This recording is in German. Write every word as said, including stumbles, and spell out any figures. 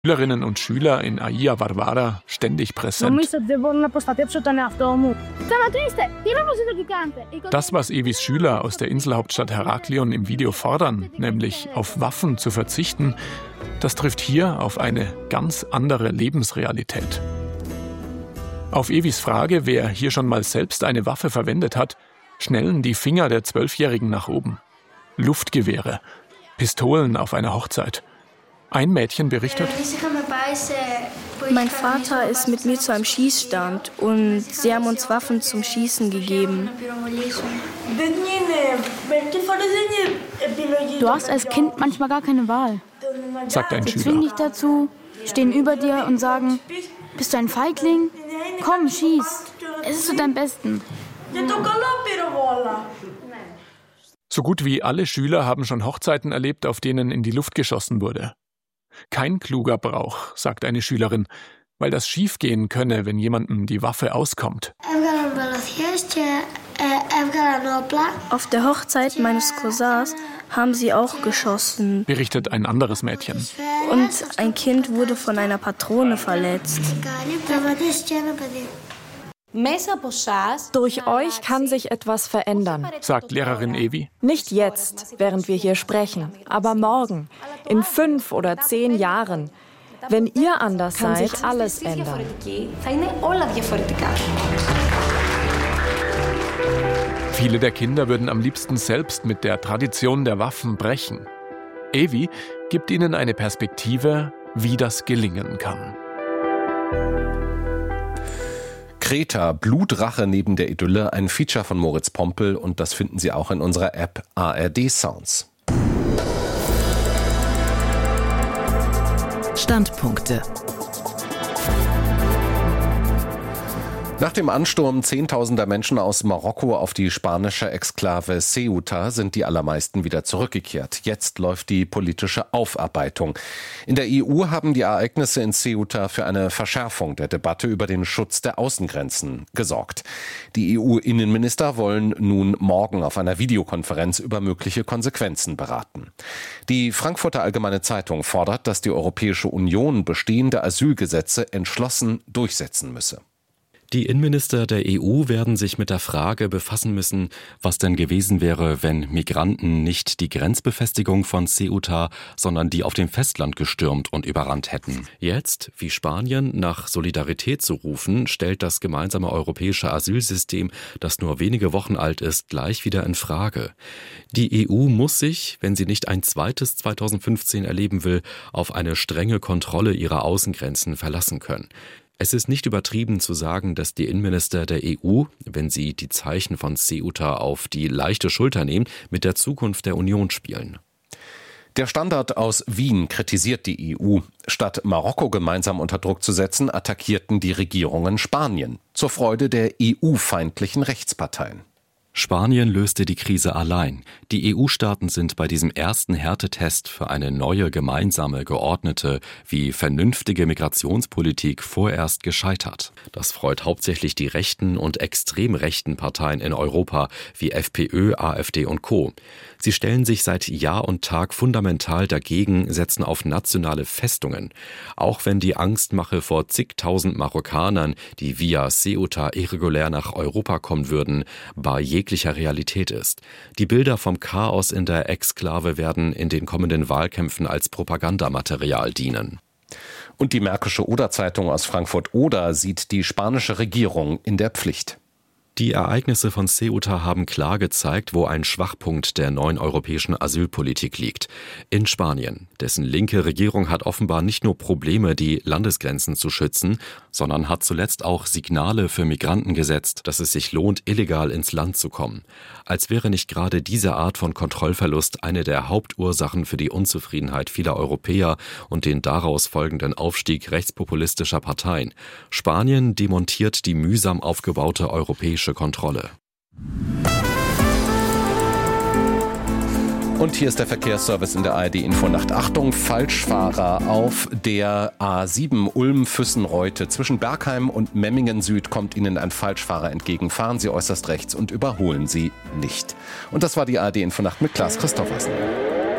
Schülerinnen und Schüler in Aia Varvara ständig präsent. Das, was Evis Schüler aus der Inselhauptstadt Heraklion im Video fordern, nämlich auf Waffen zu verzichten, das trifft hier auf eine ganz andere Lebensrealität. Auf Evis Frage, wer hier schon mal selbst eine Waffe verwendet hat, schnellen die Finger der Zwölfjährigen nach oben. Luftgewehre, Pistolen auf einer Hochzeit. Ein Mädchen berichtet: Mein Vater ist mit mir zu einem Schießstand und sie haben uns Waffen zum Schießen gegeben. Du hast als Kind manchmal gar keine Wahl, sagt ein Sie Schüler. zwingen dich dazu, stehen über dir und sagen, bist du ein Feigling? Komm, schieß. Es ist zu deinem Besten. So gut wie alle Schüler haben schon Hochzeiten erlebt, auf denen in die Luft geschossen wurde. Kein kluger Brauch, sagt eine Schülerin, weil das schiefgehen könne, wenn jemandem die Waffe auskommt. Auf der Hochzeit meines Cousins haben sie auch geschossen. Berichtet ein anderes Mädchen. Und ein Kind wurde von einer Patrone verletzt. Durch euch kann sich etwas verändern. Sagt Lehrerin Evi. Nicht jetzt, während wir hier sprechen, aber morgen, in fünf oder zehn Jahren. Wenn ihr anders seid, kann sich alles ändern. Viele der Kinder würden am liebsten selbst mit der Tradition der Waffen brechen. Evi gibt ihnen eine Perspektive, wie das gelingen kann. Kreta, Blutrache neben der Idylle, ein Feature von Moritz Pompel, und das finden Sie auch in unserer App A R D Sounds. Standpunkte. Nach dem Ansturm zehntausender Menschen aus Marokko auf die spanische Exklave Ceuta sind die allermeisten wieder zurückgekehrt. Jetzt läuft die politische Aufarbeitung. In der E U haben die Ereignisse in Ceuta für eine Verschärfung der Debatte über den Schutz der Außengrenzen gesorgt. Die E U-Innenminister wollen nun morgen auf einer Videokonferenz über mögliche Konsequenzen beraten. Die Frankfurter Allgemeine Zeitung fordert, dass die Europäische Union bestehende Asylgesetze entschlossen durchsetzen müsse. Die Innenminister der E U werden sich mit der Frage befassen müssen, was denn gewesen wäre, wenn Migranten nicht die Grenzbefestigung von Ceuta, sondern die auf dem Festland gestürmt und überrannt hätten. Jetzt, wie Spanien, nach Solidarität zu rufen, stellt das gemeinsame europäische Asylsystem, das nur wenige Wochen alt ist, gleich wieder in Frage. Die E U muss sich, wenn sie nicht ein zweites zweitausendfünfzehn erleben will, auf eine strenge Kontrolle ihrer Außengrenzen verlassen können. Es ist nicht übertrieben zu sagen, dass die Innenminister der E U, wenn sie die Zeichen von Ceuta auf die leichte Schulter nehmen, mit der Zukunft der Union spielen. Der Standard aus Wien kritisiert die E U. Statt Marokko gemeinsam unter Druck zu setzen, attackierten die Regierungen Spanien, zur Freude der E U-feindlichen Rechtsparteien. Spanien löste die Krise allein. Die E U-Staaten sind bei diesem ersten Härtetest für eine neue, gemeinsame, geordnete, wie vernünftige Migrationspolitik vorerst gescheitert. Das freut hauptsächlich die rechten und extrem rechten Parteien in Europa wie FPÖ, AfD und Co. Sie stellen sich seit Jahr und Tag fundamental dagegen, setzen auf nationale Festungen. Auch wenn die Angstmache vor zigtausend Marokkanern, die via Ceuta irregulär nach Europa kommen würden, bei jeglicher Realität ist. Die Bilder vom Chaos in der Exklave werden in den kommenden Wahlkämpfen als Propagandamaterial dienen. Und die Märkische Oder-Zeitung aus Frankfurt-Oder sieht die spanische Regierung in der Pflicht. Die Ereignisse von Ceuta haben klar gezeigt, wo ein Schwachpunkt der neuen europäischen Asylpolitik liegt. In Spanien. Dessen linke Regierung hat offenbar nicht nur Probleme, die Landesgrenzen zu schützen, sondern hat zuletzt auch Signale für Migranten gesetzt, dass es sich lohnt, illegal ins Land zu kommen. Als wäre nicht gerade diese Art von Kontrollverlust eine der Hauptursachen für die Unzufriedenheit vieler Europäer und den daraus folgenden Aufstieg rechtspopulistischer Parteien. Spanien demontiert die mühsam aufgebaute europäische Kontrolle. Und hier ist der Verkehrsservice in der A R D-Infonacht. Achtung, Falschfahrer auf der A sieben Ulm-Füssenreute. Zwischen Bergheim und Memmingen Süd kommt Ihnen ein Falschfahrer entgegen. Fahren Sie äußerst rechts und überholen Sie nicht. Und das war die A R D-Infonacht mit Klaas Christoffersen.